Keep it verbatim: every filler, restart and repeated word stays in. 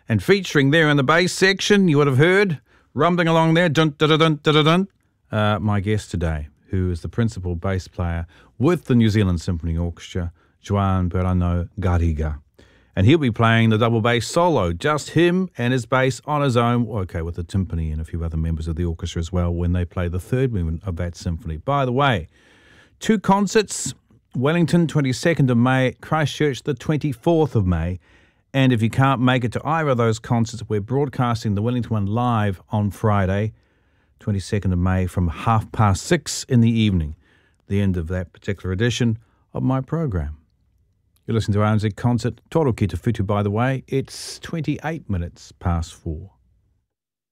And featuring there in the bass section, you would have heard, rumbling along there, dun, dun, dun, dun, dun, dun, uh, my guest today, who is the principal bass player with the New Zealand Symphony Orchestra, João Perano Garriga. And he'll be playing the double bass solo, just him and his bass on his own, okay, with the timpani and a few other members of the orchestra as well when they play the third movement of that symphony. By the way, two concerts, Wellington, twenty-second of May, Christchurch, the twenty-fourth of May. And if you can't make it to either of those concerts, we're broadcasting the Wellington one live on Friday, twenty-second of May, from half past six in the evening, the end of that particular edition of my program. You're listening to R N Z Concert. Toro ki te whitu, by the way. It's twenty-eight minutes past four.